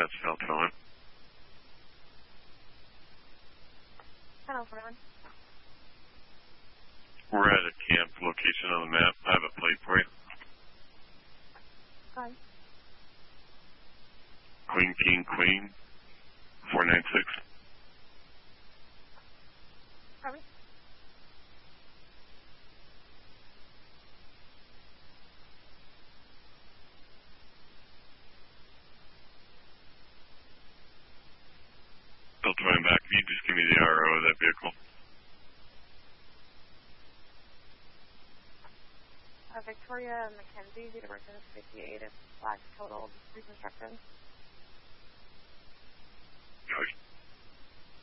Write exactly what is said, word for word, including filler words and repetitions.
that's South Philly. Hello, everyone. We're at a camp location on the map. I have a plate for you. Hi. Queen, King, Queen, four nine six. Sorry? Delta Ryan back. Can you just give me the R O of that vehicle? Uh, Victoria McKenzie, date of birth is fifty-eight, flags total, reconstruction. Gosh.